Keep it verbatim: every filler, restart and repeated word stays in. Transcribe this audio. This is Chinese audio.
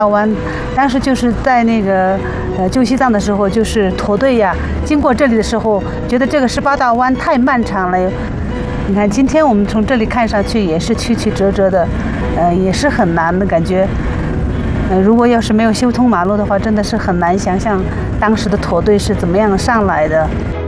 湾，当时就是在那个呃旧西藏的时候，就是驼队呀，经过这里的时候，觉得这个十八大弯太漫长了。你看，今天我们从这里看上去也是曲曲折折的，呃，也是很难的感觉。呃，如果要是没有修通马路的话，真的是很难想象当时的驼队是怎么样上来的。